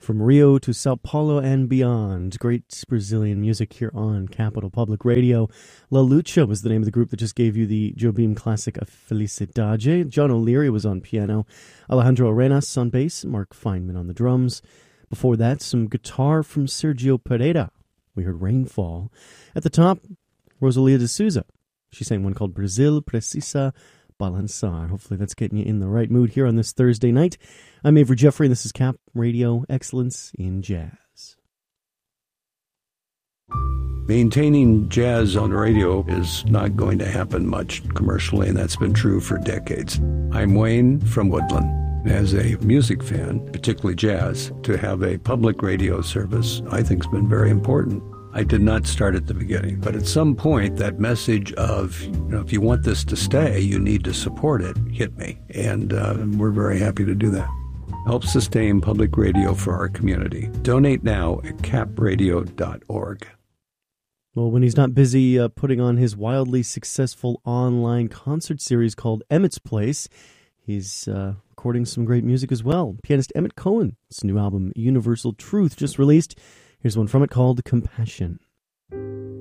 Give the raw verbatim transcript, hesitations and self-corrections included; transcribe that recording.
From Rio to Sao Paulo and beyond, great Brazilian music here on Capital Public Radio. La Lucha was the name of the group that just gave you the Jobim classic A Felicidade. John O'Leary was on piano, Alejandro Arenas on bass, Mark Feynman on the drums. Before that, some guitar from Sergio Pereira. We heard Rainfall. At the top, Rosalia de Souza. She sang one called Brazil Precisa Balançar. Hopefully that's getting you in the right mood here on this Thursday night. I'm Avery Jeffrey, and this is Cap Radio Excellence in Jazz. Maintaining jazz on radio is not going to happen much commercially, and that's been true for decades. I'm Wayne from Woodland. As a music fan, particularly jazz, to have a public radio service I think has been very important. I did not start at the beginning, but at some point that message of, you know, if you want this to stay, you need to support it, hit me. And uh, we're very happy to do that. Help sustain public radio for our community. Donate now at cap radio dot org. Well, when he's not busy uh, putting on his wildly successful online concert series called Emmett's Place, he's uh, recording some great music as well. Pianist Emmett Cohen's new album, Universal Truth, just released. Here's one from it called Compassion.